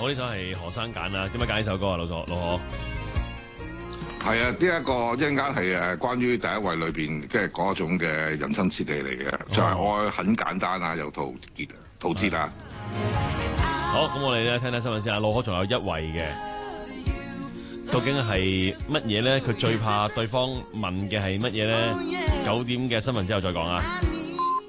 呢首係何生揀啊？點解揀呢首歌啊？老何？ 係啊，呢一個一陣間係關於第一位裏邊嘅嗰種嘅人生哲理嚟嘅，就係愛很簡單啊，有陶喆啊。 好，咁我哋咧聽聽新聞先啊。老何仲有一位嘅，究竟係乜嘢咧？佢最怕對方問嘅係乜嘢咧？9點嘅新聞之後再講啊。